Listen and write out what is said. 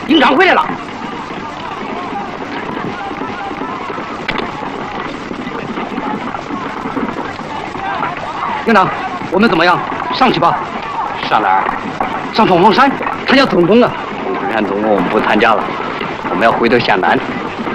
营长回来了。营长，我们怎么样？上去吧。 上哪儿？ 上凤凰山参加总攻啊！ 凤凰山总攻我们不参加了，我们要回到向南。